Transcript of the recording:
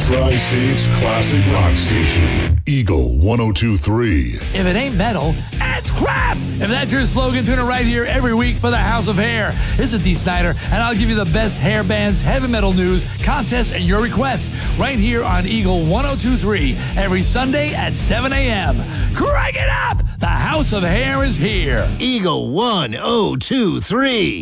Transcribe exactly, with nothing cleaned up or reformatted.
Tri-State's classic rock station, Eagle one oh two point three. If it ain't metal, it's crap! If that's your slogan, tune in right here every week for the House of Hair. This is Dee Snider, and I'll give you the best hair bands, heavy metal news, contests, and your requests right here on Eagle one oh two point three every Sunday at seven a.m. Crank it up! The House of Hair is here. Eagle one oh two point three.